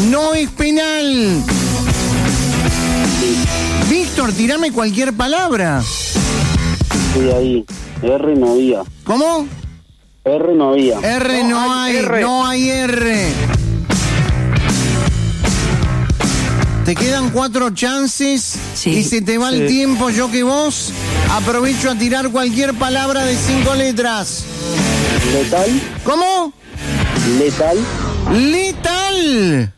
No es penal. Víctor, tirame cualquier palabra. Sí, ahí. R no había. ¿Cómo? R no había. R no hay, R. no hay R. Te quedan 4 chances Sí. y se te va el tiempo. Yo que vos aprovecho a tirar cualquier palabra de 5 letras. Letal. ¿Cómo? Letal. Letal.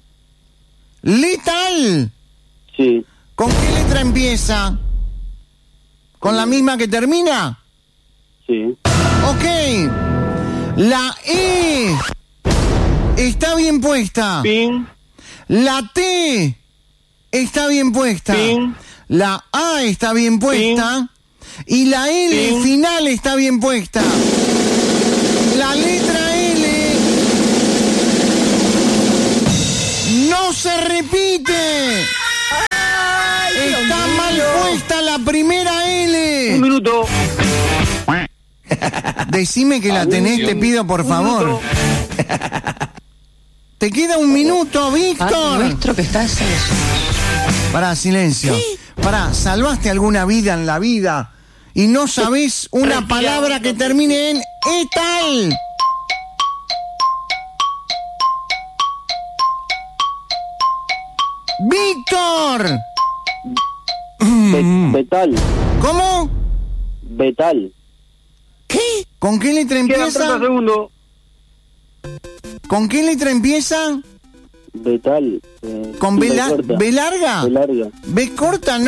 Letal. Sí. ¿Con qué letra empieza? ¿Con la misma que termina? Sí. Ok. La E está bien puesta. Ping. La T está bien puesta. Ping. La A está bien puesta. Y la L Ping. final está bien puesta. La letra L no se repite. Está mal puesta la primera L. Un minuto. Decime que la tenés, te pido por favor. Te queda un minuto, Víctor. Nuestro que está eso. Pará, silencio. Pará, ¿salvaste alguna vida en la vida y no sabés una palabra que termine en etal? ¡Víctor! Betal. ¿Cómo? Betal. ¿Con qué letra Quedan 30 empieza? segundos. ¿Con qué letra empieza? Betal. ¿Con B, B corta. B larga? B larga. ¿B corta? No.